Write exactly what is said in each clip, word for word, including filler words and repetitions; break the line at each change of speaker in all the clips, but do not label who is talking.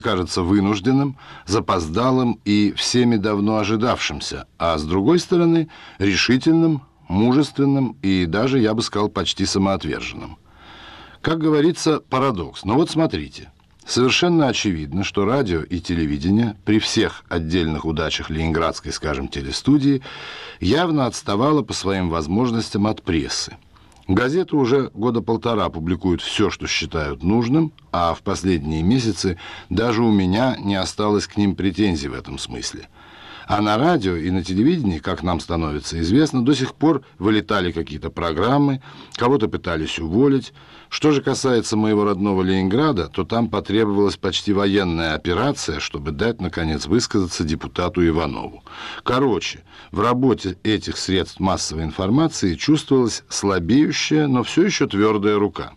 кажется вынужденным, запоздалым и всеми давно ожидавшимся, а с другой стороны решительным, мужественным и даже, я бы сказал, почти самоотверженным. Как говорится, парадокс. Но вот смотрите. Совершенно очевидно, что радио и телевидение при всех отдельных удачах ленинградской, скажем, телестудии явно отставало по своим возможностям от прессы. Газеты уже года полтора публикуют все, что считают нужным, а в последние месяцы даже у меня не осталось к ним претензий в этом смысле. А на радио и на телевидении, как нам становится известно, до сих пор вылетали какие-то программы, кого-то пытались уволить. Что же касается моего родного Ленинграда, то там потребовалась почти военная операция, чтобы дать, наконец, высказаться депутату Иванову. Короче, в работе этих средств массовой информации чувствовалась слабеющая, но все еще твердая рука.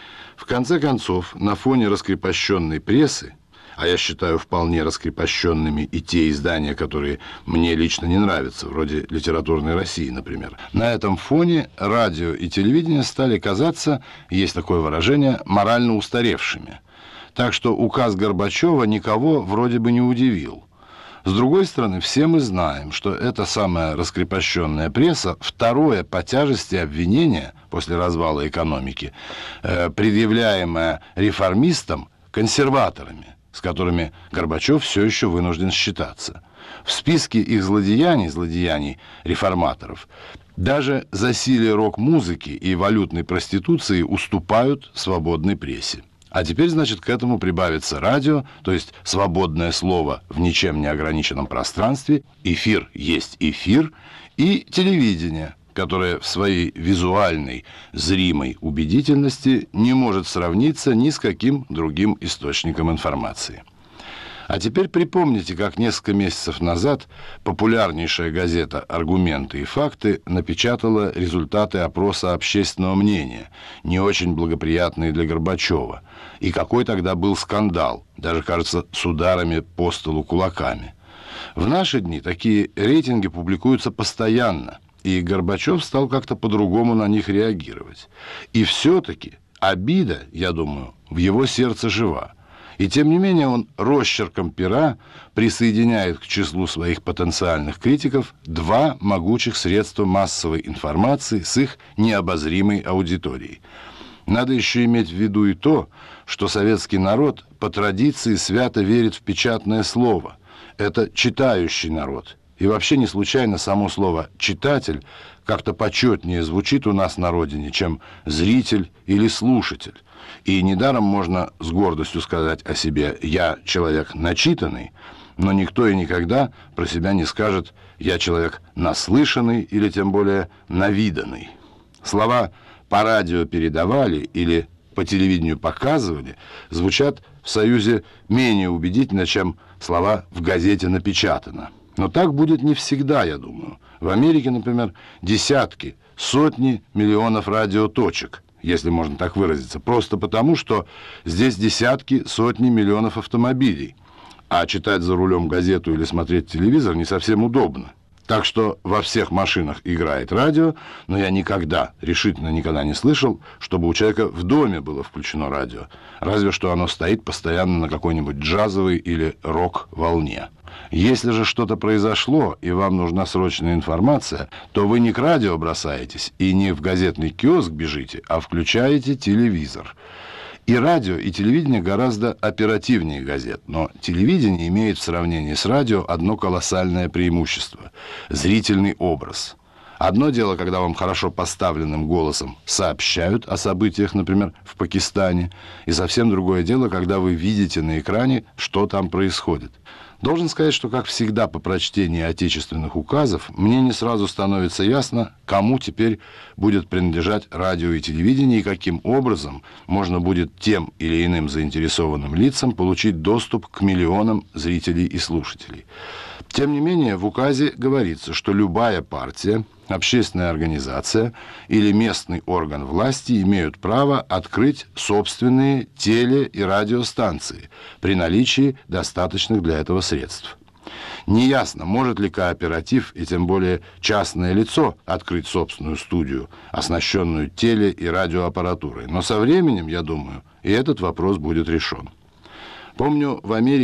В конце концов, на фоне раскрепощенной прессы, а я считаю вполне раскрепощенными и те издания, которые мне лично не нравятся, вроде «Литературной России», например. На этом фоне радио и телевидение стали казаться, есть такое выражение, морально устаревшими. Так что указ Горбачева никого вроде бы не удивил. С другой стороны, все мы знаем, что эта самая раскрепощенная пресса второе по тяжести обвинение после развала экономики, э, предъявляемое реформистам консерваторами, с которыми Горбачев все еще вынужден считаться. В списке их злодеяний, злодеяний реформаторов, даже засилие рок-музыки и валютной проституции уступают свободной прессе. А теперь, значит, к этому прибавится радио, то есть свободное слово в ничем не ограниченном пространстве, эфир есть эфир, и телевидение, которое в своей визуальной, зримой убедительности не может сравниться ни с каким другим источником информации. А теперь припомните, как несколько месяцев назад популярнейшая газета «Аргументы и факты» напечатала результаты опроса общественного мнения, не очень благоприятные для Горбачева, и какой тогда был скандал, даже, кажется, с ударами по столу кулаками. В наши дни такие рейтинги публикуются постоянно, и Горбачев стал как-то по-другому на них реагировать. И все-таки обида, я думаю, в его сердце жива. И тем не менее он росчерком пера присоединяет к числу своих потенциальных критиков два могучих средства массовой информации с их необозримой аудиторией. Надо еще иметь в виду и то, что советский народ по традиции свято верит в печатное слово. Это читающий народ. И вообще не случайно само слово «читатель» как-то почетнее звучит у нас на родине, чем «зритель» или «слушатель». И недаром можно с гордостью сказать о себе «я человек начитанный», но никто и никогда про себя не скажет «я человек наслышанный» или тем более «навиданный». Слова «по радио передавали» или «по телевидению показывали» звучат в Союзе менее убедительно, чем слова «в газете напечатано». Но так будет не всегда, я думаю. В Америке, например, десятки, сотни миллионов радиоточек, если можно так выразиться, просто потому, что здесь десятки, сотни миллионов автомобилей. А читать за рулем газету или смотреть телевизор не совсем удобно. Так что во всех машинах играет радио, но я никогда, решительно никогда не слышал, чтобы у человека в доме было включено радио. Разве что оно стоит постоянно на какой-нибудь джазовой или рок-волне. Если же что-то произошло, и вам нужна срочная информация, то вы не к радио бросаетесь и не в газетный киоск бежите, а включаете телевизор. И радио, и телевидение гораздо оперативнее газет, но телевидение имеет в сравнении с радио одно колоссальное преимущество – зрительный образ. Одно дело, когда вам хорошо поставленным голосом сообщают о событиях, например, в Пакистане, и совсем другое дело, когда вы видите на экране, что там происходит. Должен сказать, что, как всегда, по прочтении отечественных указов, мне не сразу становится ясно, кому теперь будет принадлежать радио и телевидение, и каким образом можно будет тем или иным заинтересованным лицам получить доступ к миллионам зрителей и слушателей. Тем не менее, в указе говорится, что любая партия, общественная организация или местный орган власти имеют право открыть собственные теле- и радиостанции при наличии достаточных для этого средств. Неясно, может ли кооператив и тем более частное лицо открыть собственную студию, оснащенную теле- и радиоаппаратурой. Но со временем, я думаю, и этот вопрос будет решен. Помню, в Америке